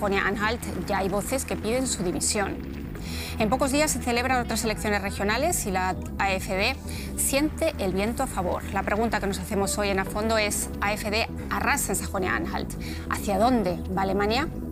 Sajonia-Anhalt ya hay voces que piden su dimisión. En pocos días se celebran otras elecciones regionales y la AfD siente el viento a favor. La pregunta que nos hacemos hoy en A Fondo es: ¿AfD arrasa en Sajonia-Anhalt? ¿Hacia dónde va Alemania?